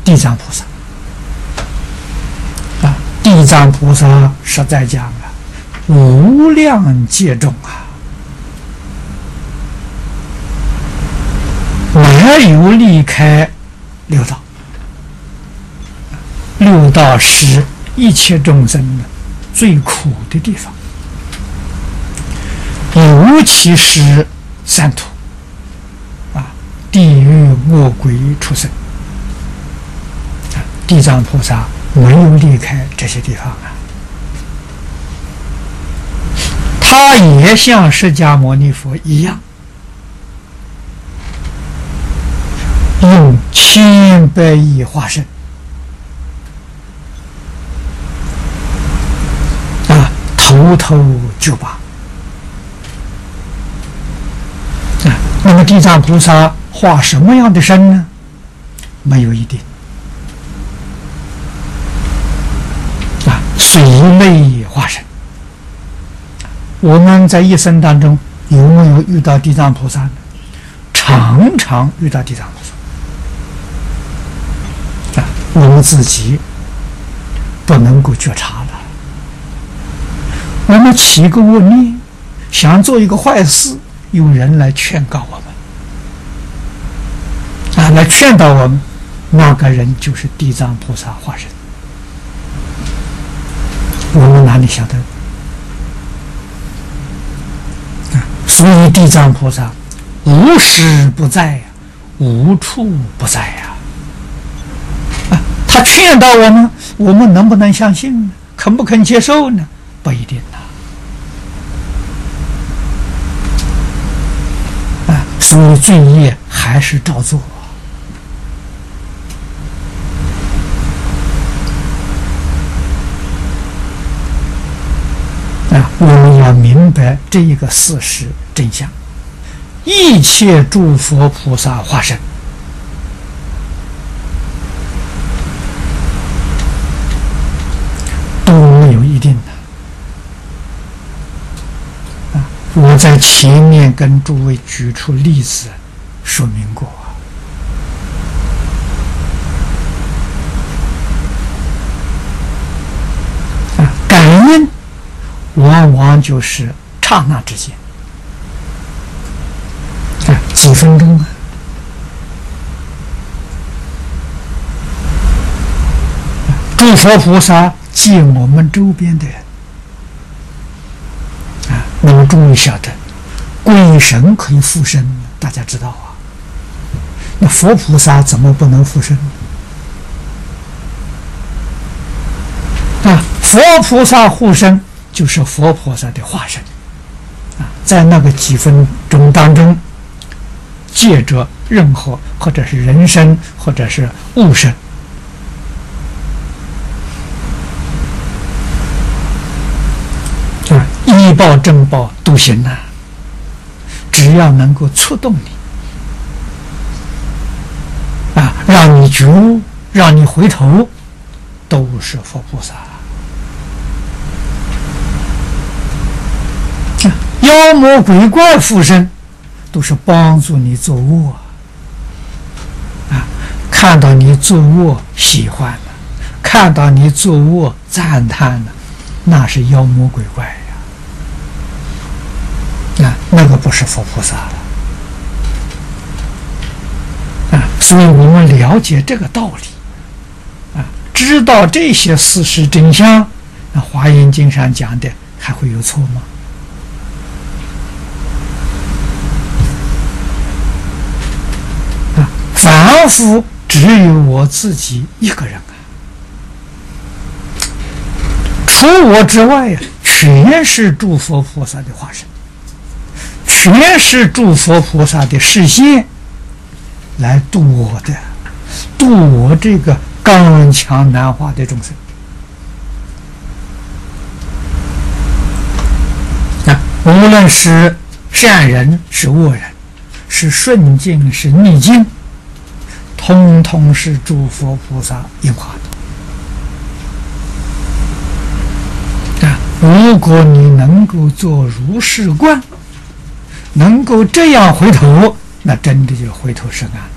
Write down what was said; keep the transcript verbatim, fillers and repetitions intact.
地藏菩萨啊，地藏菩萨实在讲啊，无量劫中啊，没有离开六道。六道是一切众生的最苦的地方，尤其是三途啊，地狱、恶鬼、畜生啊，地藏菩萨没有离开这些地方啊，他也像释迦牟尼佛一样，用千百亿化身啊，头头就拔啊。那么地藏菩萨化什么样的身呢？没有一定啊，随类化身。我们在一生当中有没有遇到地藏菩萨呢？常常遇到地藏菩萨啊，我们自己不能够觉察了。我们起个恶念，想做一个坏事，有人来劝告我们啊，来劝导我们，那个人就是地藏菩萨化身。我们哪里晓得？所以地藏菩萨无时不在呀、啊，无处不在呀、啊。啊，他劝导我们，我们能不能相信呢？肯不肯接受呢？不一定呐。啊，所以罪业还是照做。啊，我们要明白这一个事实真相。一切诸佛菩萨化身都没有一定的啊！我在前面跟诸位举出例子说明过啊，感恩往往就是刹那之间。几分钟啊！诸佛菩萨见我们周边的人啊，那么诸位晓得，鬼神可以附身，大家知道啊。那佛菩萨怎么不能附身呢？啊，佛菩萨护身就是佛菩萨的化身啊，在那个几分钟当中。借着任何或者是人身或者是物身啊，医报正报都行啊，只要能够触动你啊，让你觉悟，让你回头，都是佛菩萨。啊，妖魔鬼怪附身都是帮助你做恶啊！看到你做恶喜欢了，看到你做恶赞叹了，那是妖魔鬼怪呀！啊，那个不是佛菩萨了啊！所以我们了解这个道理啊，知道这些事实真相，那《华严经》上讲的还会有错吗？凡夫只有我自己一个人啊，除我之外啊，全是诸佛菩萨的化身，全是诸佛菩萨的示现来度我的，度我这个刚强难化的众生啊，无论是善人是恶人，是顺境是逆境，通通是诸佛菩萨应化的啊！如果你能够做如是观，能够这样回头，那真的就回头是岸。